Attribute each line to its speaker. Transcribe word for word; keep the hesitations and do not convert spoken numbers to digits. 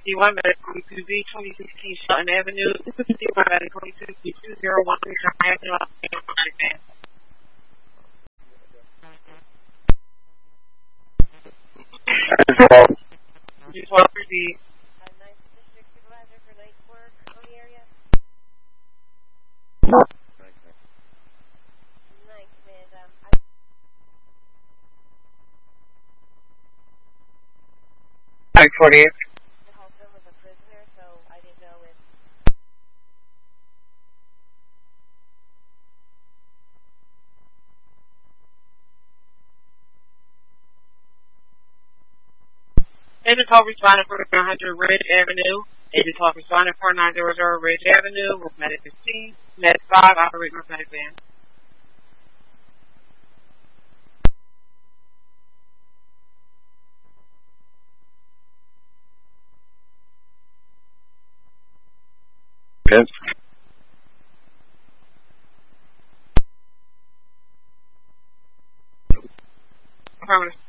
Speaker 1: fifty-one, Medical two Z, twenty sixteen Shelton Avenue. This is fifty-one, Medical two Z, two zero one three Avenue. Just walk through the
Speaker 2: ninth District Supervisor for night work on the area. ninth, Miz Um,
Speaker 1: I forty-eight.
Speaker 2: The husband was a prisoner, so I didn't know if...
Speaker 1: Agent twelve responding for one hundred Ridge Avenue. Agent twelve responding for nine hundred Ridge Avenue with Medic fifteen. Med five operating with Medic van.
Speaker 3: Yes.
Speaker 1: Affirmative.